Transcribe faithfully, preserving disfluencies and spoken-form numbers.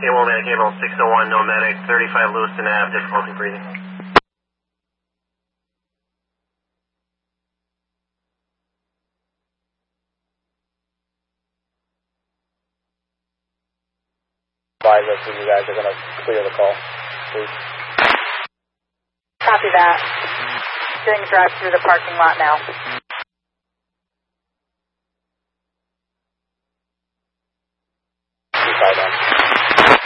A one medic, Able six oh one, no medic, thirty-five Lewiston Ave, difficulty breathing. Advise us when you guys are going to clear the call, please. Copy that. Doing a drive through the parking lot now.